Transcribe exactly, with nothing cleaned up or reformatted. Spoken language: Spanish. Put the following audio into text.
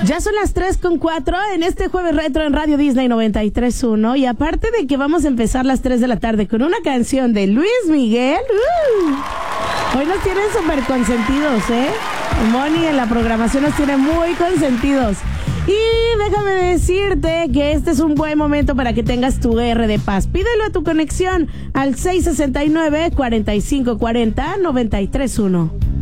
Ya son las tres con cuatro en este jueves retro en Radio Disney noventa y tres punto uno. Y aparte de que vamos a empezar las tres de la tarde con una canción de Luis Miguel, uh, hoy nos tienen súper consentidos, ¿eh? Moni en la programación nos tiene muy consentidos. Y déjame decirte que este es un buen momento para que tengas tu R de paz. Pídelo a tu conexión al seis sesenta y nueve, cuarenta y cinco cuarenta, noventa y tres punto uno.